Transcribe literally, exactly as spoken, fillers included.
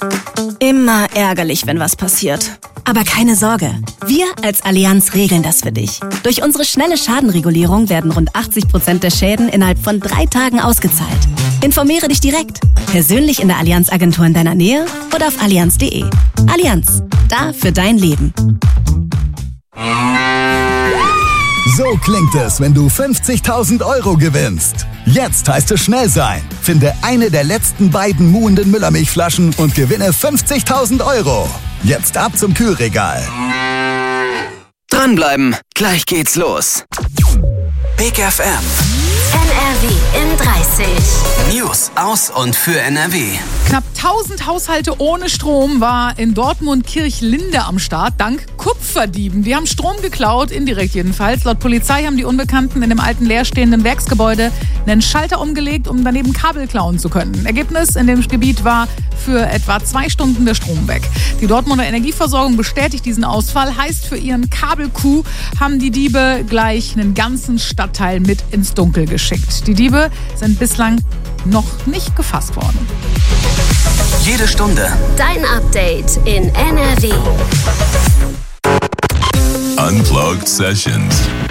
Immer ärgerlich, wenn was passiert. Aber keine Sorge, wir als Allianz regeln das für dich. Durch unsere schnelle Schadenregulierung werden rund achtzig Prozent der Schäden innerhalb von drei Tagen ausgezahlt. Informiere dich direkt, persönlich in der Allianz-Agentur in deiner Nähe oder auf allianz punkt de. Allianz, da für dein Leben. So klingt es, wenn du fünfzigtausend Euro gewinnst. Jetzt heißt es schnell sein. Finde eine der letzten beiden muhenden Müllermilchflaschen und gewinne fünfzigtausend Euro. Jetzt ab zum Kühlregal. Dranbleiben, gleich geht's los. Big F M. N R W in dreißig. News aus und für N R W. Knapp tausend Haushalte ohne Strom war in Dortmund-Kirchlinde am Start, dank Kupferdieben. Die haben Strom geklaut, indirekt jedenfalls. Laut Polizei haben die Unbekannten in dem alten leerstehenden Werksgebäude einen Schalter umgelegt, um daneben Kabel klauen zu können. Ergebnis in dem Gebiet war für etwa zwei Stunden der Strom weg. Die Dortmunder Energieversorgung bestätigt diesen Ausfall. Heißt, für ihren Kabelkuh haben die Diebe gleich einen ganzen Stadtteil mit ins Dunkel geschickt. Die Diebe sind bislang noch nicht gefasst worden. Jede Stunde Dein Update in N R W. Unplugged Sessions.